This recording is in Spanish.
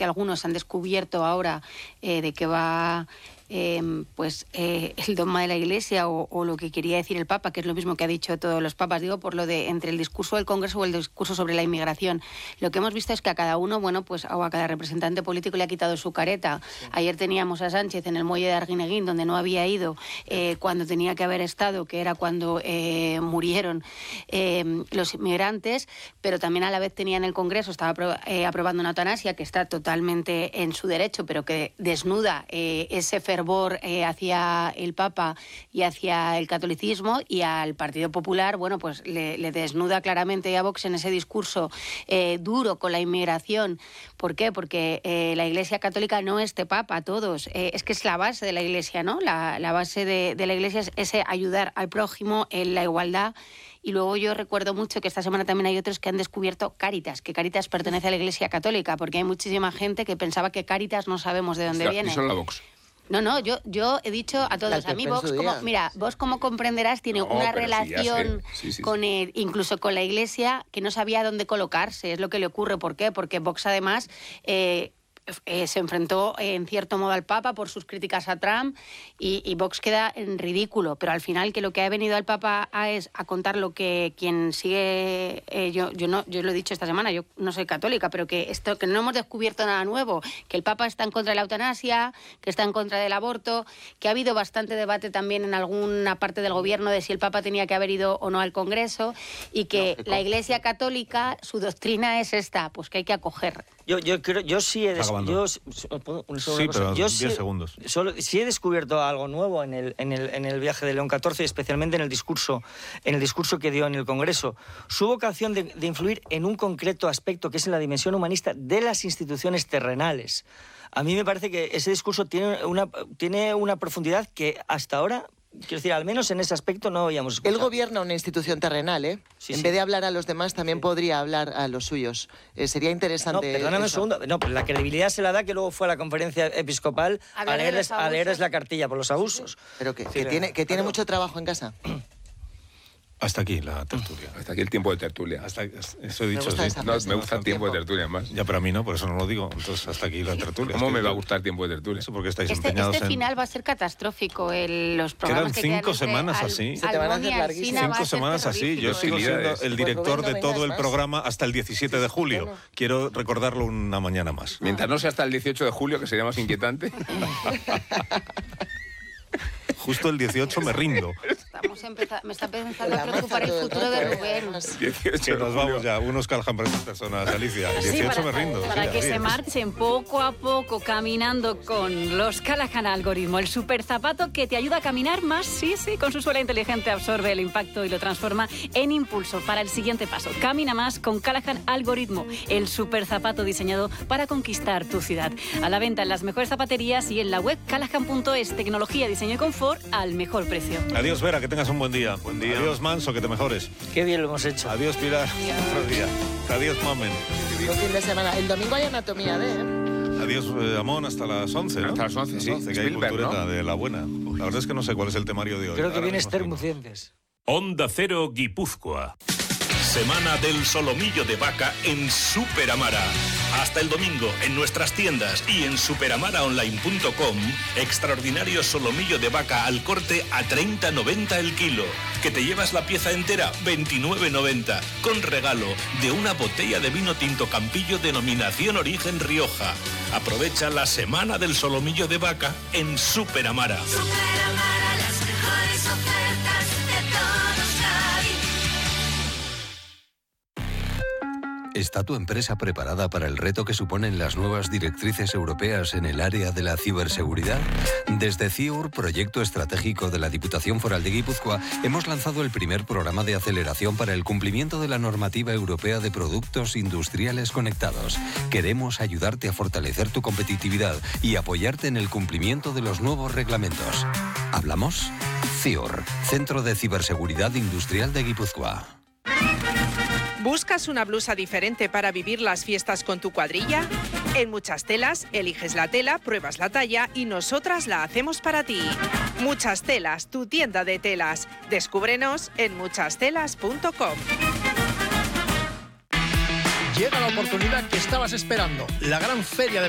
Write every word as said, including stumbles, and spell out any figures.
que algunos han descubierto ahora eh, de que va... Eh, pues eh, el dogma de la Iglesia o, o lo que quería decir el Papa, que es lo mismo que ha dicho todos los papas, digo, por lo de entre el discurso del Congreso o el discurso sobre la inmigración. Lo que hemos visto es que a cada uno, bueno, pues o a cada representante político le ha quitado su careta. Sí. Ayer teníamos a Sánchez en el muelle de Arguineguín, donde no había ido eh, cuando tenía que haber estado, que era cuando eh, murieron eh, los inmigrantes, pero también a la vez tenía en el Congreso, estaba apro- eh, aprobando una eutanasia que está totalmente en su derecho, pero que desnuda eh, ese fervor Eh, hacia el Papa y hacia el catolicismo, y al Partido Popular, bueno, pues le, le desnuda claramente a Vox en ese discurso eh, duro con la inmigración. ¿Por qué? Porque eh, la Iglesia Católica no es de Papa a todos, eh, es que es la base de la Iglesia, ¿no? La, la base de, de la Iglesia es ese ayudar al prójimo en la igualdad. Y luego yo recuerdo mucho que esta semana también hay otros que han descubierto Cáritas, que Cáritas pertenece a la Iglesia Católica, porque hay muchísima gente que pensaba que Cáritas no sabemos de dónde Está, viene. Y son la Vox. No, no, yo, yo he dicho a todos, a mí Vox, como, mira, Vox, como comprenderás, tiene no, una relación si sí, sí, con sí. el, incluso con la Iglesia, que no sabía dónde colocarse, es lo que le ocurre. ¿Por qué? Porque Vox, además, eh, eh, se enfrentó eh, en cierto modo al Papa por sus críticas a Trump, y, y Vox queda en ridículo, pero al final que lo que ha venido al Papa a, es a contar lo que quien sigue, eh, yo, yo, no, yo lo he dicho esta semana, yo no soy católica, pero que esto que no hemos descubierto nada nuevo, que el Papa está en contra de la eutanasia, que está en contra del aborto, que ha habido bastante debate también en alguna parte del gobierno de si el Papa tenía que haber ido o no al Congreso, y que no, la Iglesia Católica, su doctrina es esta, pues que hay que acoger. Yo, yo creo, yo sí he, des, yo, un sí, pero yo diez sí, segundos. Solo, sí he descubierto algo nuevo en el, en el, en el viaje de León catorce, especialmente en el discurso, en el discurso que dio en el Congreso. Su vocación de, de influir en un concreto aspecto, que es en la dimensión humanista de las instituciones terrenales. A mí me parece que ese discurso tiene una, tiene una profundidad que hasta ahora, quiero decir, al menos en ese aspecto no habíamos escuchado. Él gobierna una institución terrenal, ¿eh? Sí, en sí. vez de hablar a los demás, también sí. podría hablar a los suyos. Eh, sería interesante... No, perdóname eso. un segundo. No, pues la credibilidad se la da que luego fue a la conferencia episcopal a leerles, a leerles la cartilla por los abusos. Pero que, sí, que, tiene, que tiene mucho trabajo en casa. Hasta aquí la tertulia. Hasta aquí el tiempo de tertulia. Hasta, eso he dicho, gusta sí. esa No, frase. me gusta el tiempo de tertulia más. Ya, pero a mí no, por eso no lo digo. Entonces, hasta aquí la tertulia. ¿Cómo es que me va a yo- gustar el tiempo de tertulia? Eso porque estáis Este, empeñados este en... final va a ser catastrófico. El, los Quedan programas que cinco quedan entre semanas Al- así. Se te van a hacer Almunia, larguísimas. Alsina, va a Cinco ser semanas así. Yo terrorífico. sigo siendo Hostilidades. el Pues director Rubén, no de todo vengas el más. programa hasta el diecisiete de julio. Bueno. Quiero recordarlo una mañana más. Mientras no sea hasta el dieciocho de julio, que sería más inquietante. Justo el dieciocho me rindo. Estamos empeza- me está empezando a La preocupar maza el todo el futuro rato, de ¿eh? Rubén. dieciocho Que de nos julio. vamos ya. Unos Callahan para estas personas, Alicia. El Sí, dieciocho para, me rindo. para sí, que así se es. marchen poco a poco caminando con los Callahan Algoritmo, el super zapato que te ayuda a caminar más, sí, sí, con su suela inteligente absorbe el impacto y lo transforma en impulso para el siguiente paso. Camina más con Callahan Algoritmo, el super zapato diseñado para conquistar tu ciudad. A la venta en las mejores zapaterías y en la web callahan punto es, tecnología, diseño y confort al mejor precio. Adiós, Vera, que tengas un buen día. Buen día. Adiós, Manso, que te mejores. Qué bien lo hemos hecho. Adiós, Pilar. Otro día. Adiós, Mamen. Un fin de semana. El domingo hay anatomía de... ¿eh? Adiós, eh, Amón, hasta las once, ¿no? Hasta las once, sí. que hay Spielberg, cultureta ¿no? de la buena. La verdad es que no sé cuál es el temario de hoy. Creo que Ahora viene mismo Esther sí. Mucientes. Onda Cero Guipúzcoa. Semana del solomillo de vaca en Super Amara. Hasta el domingo en nuestras tiendas y en superamara online punto com, extraordinario solomillo de vaca al corte a treinta noventa el kilo. Que te llevas la pieza entera veintinueve noventa, con regalo de una botella de vino tinto Campillo denominación origen Rioja. Aprovecha la semana del solomillo de vaca en Super Amara. Superamara, las mejores ofertas de todos Javi. ¿Está tu empresa preparada para el reto que suponen las nuevas directrices europeas en el área de la ciberseguridad? Desde CIUR, proyecto estratégico de la Diputación Foral de Guipúzcoa, hemos lanzado el primer programa de aceleración para el cumplimiento de la normativa europea de productos industriales conectados. Queremos ayudarte a fortalecer tu competitividad y apoyarte en el cumplimiento de los nuevos reglamentos. ¿Hablamos? CIUR, Centro de Ciberseguridad Industrial de Guipúzcoa. ¿Buscas una blusa diferente para vivir las fiestas con tu cuadrilla? En Muchas Telas, eliges la tela, pruebas la talla y nosotras la hacemos para ti. Muchas Telas, tu tienda de telas. Descúbrenos en muchas telas punto com. Llega la oportunidad que estabas esperando, la gran feria de